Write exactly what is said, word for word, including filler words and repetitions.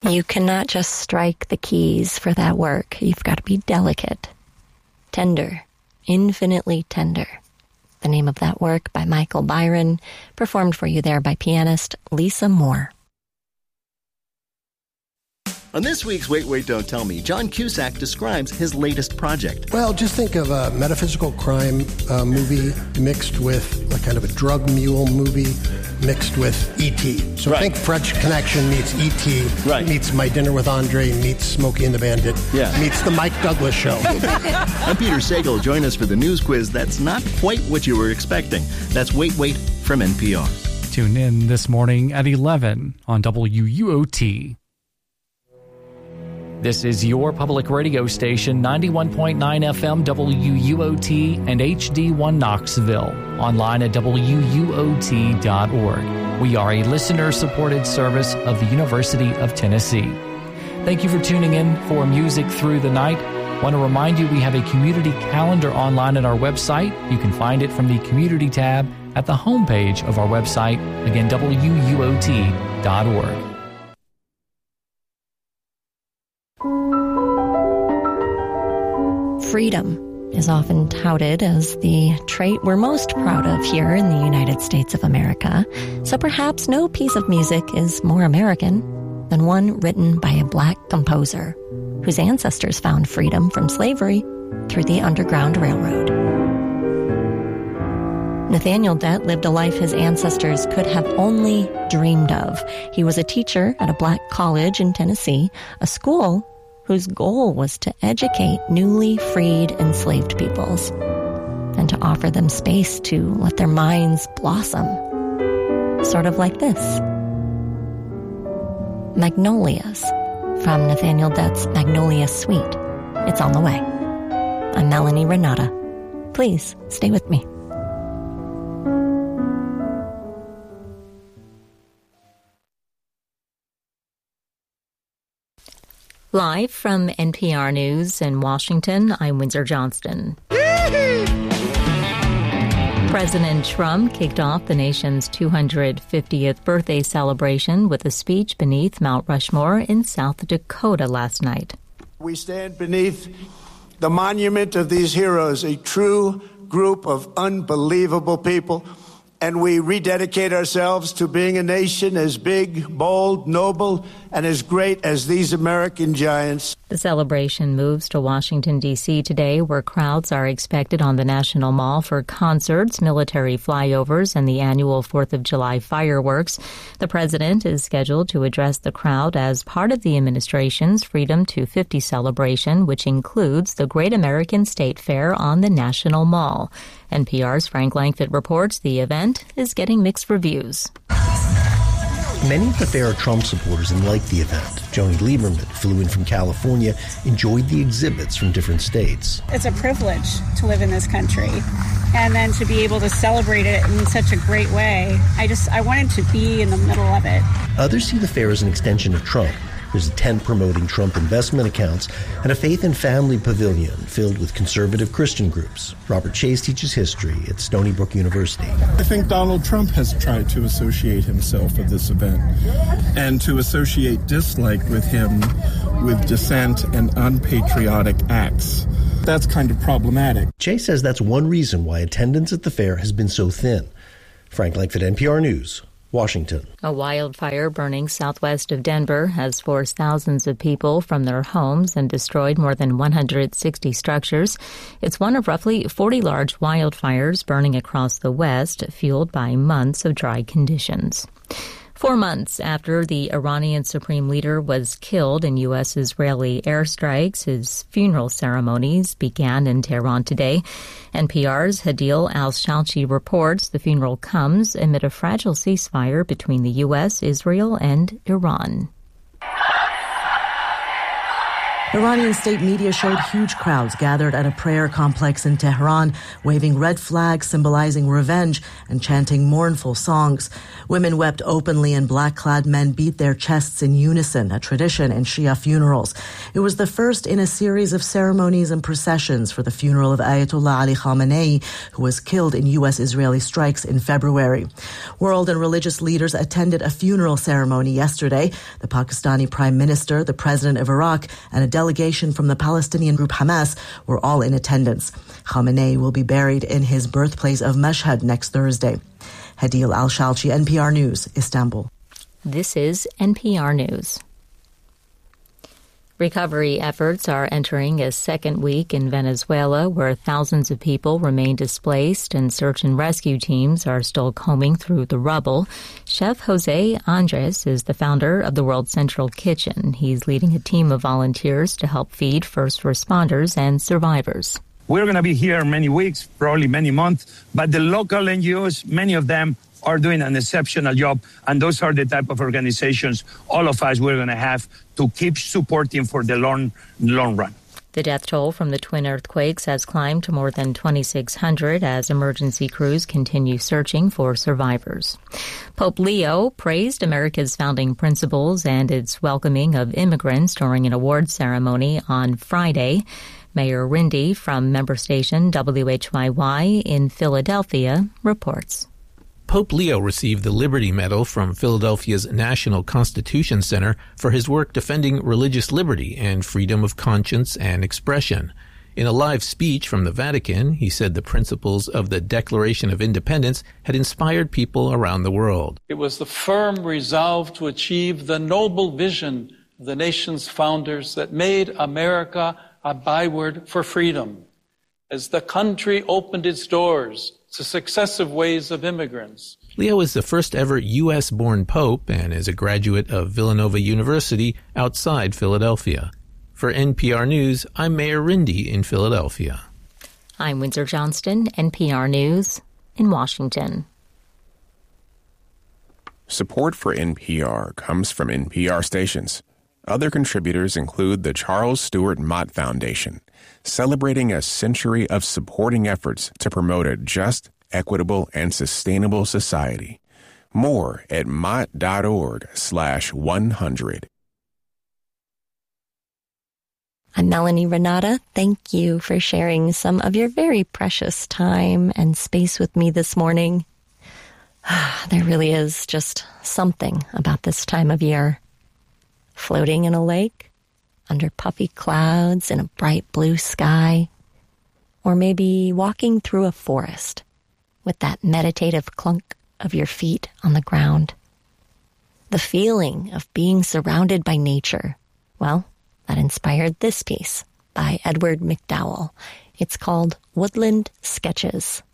You cannot just strike the keys for that work. You've got to be delicate, tender, infinitely tender. The name of that work by Michael Byron, performed for you there by pianist Lisa Moore. On this week's Wait, Wait, Don't Tell Me, John Cusack describes his latest project. Well, just think of a metaphysical crime uh, movie mixed with a kind of a drug mule movie mixed with E T So right. think French Connection meets E T Right. meets My Dinner with Andre, meets Smokey and the Bandit, Yeah. meets The Mike Douglas Show. I'm Peter Sagal. Join us for the news quiz that's not quite what you were expecting. That's Wait, Wait from N P R. Tune in this morning at eleven on W U O T. This is your public radio station, ninety-one point nine F M W U O T and H D one Knoxville. Online at W U O T dot org. We are a listener-supported service of the University of Tennessee. Thank you for tuning in for Music Through the Night. I want to remind you we have a community calendar online at our website. You can find it from the Community tab at the homepage of our website. Again, W U O T dot org. Freedom is often touted as the trait we're most proud of here in the United States of America. So perhaps no piece of music is more American than one written by a black composer whose ancestors found freedom from slavery through the Underground Railroad. Nathaniel Dett lived a life his ancestors could have only dreamed of. He was a teacher at a black college in Tennessee, a school whose goal was to educate newly freed enslaved peoples and to offer them space to let their minds blossom. Sort of like this. Magnolias from Nathaniel Dett's Magnolia Suite. It's on the way. I'm Melanie Renata. Please stay with me. Live from N P R News in Washington, I'm Windsor Johnston. President Trump kicked off the nation's two hundred fiftieth birthday celebration with a speech beneath Mount Rushmore in South Dakota last night. We stand beneath the monument of these heroes, a true group of unbelievable people, and we rededicate ourselves to being a nation as big, bold, noble, and as great as these American giants. The celebration moves to Washington, D C today, where crowds are expected on the National Mall for concerts, military flyovers, and the annual fourth of July fireworks. The president is scheduled to address the crowd as part of the administration's Freedom two fifty celebration, which includes the Great American State Fair on the National Mall. N P R's Frank Langfitt reports the event is getting mixed reviews. Many of the fair are Trump supporters and liked the event. Joni Lieberman, who flew in from California, enjoyed the exhibits from different states. It's a privilege to live in this country, and then to be able to celebrate it in such a great way. I just, I wanted to be in the middle of it. Others see the fair as an extension of Trump. There's a tent promoting Trump investment accounts and a faith and family pavilion filled with conservative Christian groups. Robert Chase teaches history at Stony Brook University. I think Donald Trump has tried to associate himself with this event and to associate dislike with him with dissent and unpatriotic acts. That's kind of problematic. Chase says that's one reason why attendance at the fair has been so thin. Frank Langfitt, N P R News, Washington. A wildfire burning southwest of Denver has forced thousands of people from their homes and destroyed more than one hundred sixty structures. It's one of roughly forty large wildfires burning across the West, fueled by months of dry conditions. Four months after the Iranian supreme leader was killed in U S-Israeli airstrikes, his funeral ceremonies began in Tehran today. N P R's Hadil Al-Shalchi reports the funeral comes amid a fragile ceasefire between the U S, Israel, and Iran. Iranian state media showed huge crowds gathered at a prayer complex in Tehran, waving red flags symbolizing revenge and chanting mournful songs. Women wept openly and black-clad men beat their chests in unison, a tradition in Shia funerals. It was the first in a series of ceremonies and processions for the funeral of Ayatollah Ali Khamenei, who was killed in U S-Israeli strikes in February. World and religious leaders attended a funeral ceremony yesterday. The Pakistani Prime Minister, the President of Iraq, and a delegation from the Palestinian group Hamas were all in attendance. Khamenei will be buried in his birthplace of Mashhad next Thursday. Hadil Al-Shalchi, N P R News, Istanbul. This is N P R News. Recovery efforts are entering a second week in Venezuela, where thousands of people remain displaced and search and rescue teams are still combing through the rubble. Chef Jose Andres is the founder of the World Central Kitchen. He's leading a team of volunteers to help feed first responders and survivors. We're going to be here many weeks, probably many months, but the local N G Os, many of them are doing an exceptional job, and those are the type of organizations all of us we're going to have to keep supporting for the long, long run. The death toll from the twin earthquakes has climbed to more than twenty-six hundred as emergency crews continue searching for survivors. Pope Leo praised America's founding principles and its welcoming of immigrants during an awards ceremony on Friday. Mayor Rindy from member station W H Y Y in Philadelphia reports. Pope Leo received the Liberty Medal from Philadelphia's National Constitution Center for his work defending religious liberty and freedom of conscience and expression. In a live speech from the Vatican, he said the principles of the Declaration of Independence had inspired people around the world. It was the firm resolve to achieve the noble vision of the nation's founders that made America a byword for freedom. As the country opened its doors to successive waves of immigrants. Leo is the first ever U S-born pope and is a graduate of Villanova University outside Philadelphia. For N P R News, I'm Mayor Rindy in Philadelphia. I'm Windsor Johnston, N P R News in Washington. Support for N P R comes from N P R stations. Other contributors include the Charles Stewart Mott Foundation, celebrating a century of supporting efforts to promote a just, equitable, and sustainable society. More at mott.org slash 100. I'm Melanie Renata. Thank you for sharing some of your very precious time and space with me this morning. There really is just something about this time of year. Floating in a lake, under puffy clouds in a bright blue sky, or maybe walking through a forest with that meditative clunk of your feet on the ground. The feeling of being surrounded by nature, well, that inspired this piece by Edward McDowell. It's called Woodland Sketches.